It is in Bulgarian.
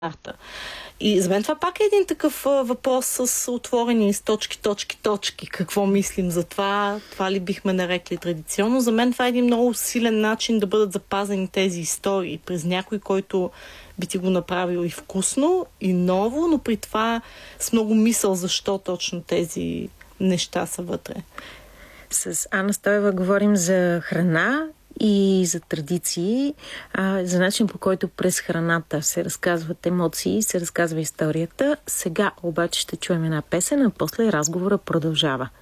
карта. И за мен това пак е един такъв въпрос с отворени с точки. Какво мислим за това? Това ли бихме нарекли традиционно? За мен това е един много силен начин да бъдат запазени тези истории през някой, който би ти го направил и вкусно, и ново, но при това с много мисъл защо точно тези неща са вътре. С Ана Стоева говорим за храна и за традиции, за начин, по който през храната се разказват емоции, се разказва историята. Сега обаче ще чуем една песен, а после разговора продължава.